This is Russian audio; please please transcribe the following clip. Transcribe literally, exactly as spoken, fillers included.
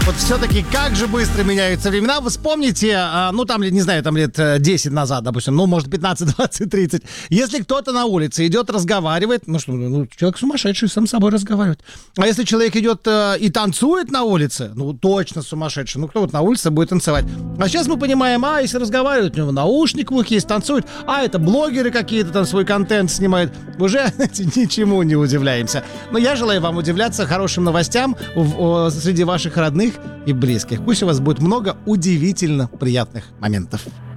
Вот все-таки как же быстро меняются времена. Вы вспомните, а, ну там, не знаю, там лет десять назад, допустим, ну может пятнадцать, двадцать, тридцать. Если кто-то на улице идет, разговаривает, ну что, ну, человек сумасшедший, сам с собой разговаривает. А если человек идет а, и танцует на улице, ну точно сумасшедший. Ну кто вот на улице будет танцевать? А сейчас мы понимаем, а если разговаривают, у него наушник в ухе есть, танцует, а это блогеры какие-то там свой контент снимают. Уже ничему не удивляемся. Но я желаю вам удивляться хорошим новостям в, в, среди ваших родных и близких. Пусть у вас будет много удивительно приятных моментов.